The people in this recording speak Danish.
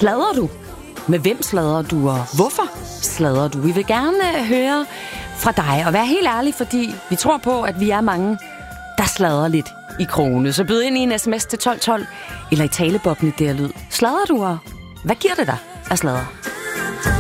Sladrer du? Med hvem sladrer du, og hvorfor sladrer du? Vi vil gerne høre fra dig, og være helt ærlig, fordi vi tror på, at vi er mange, der sladrer lidt i krogene. Så byd ind i en sms til 1212, eller i talebobben i det her lyd. Sladrer du, og hvad giver det dig at sladre?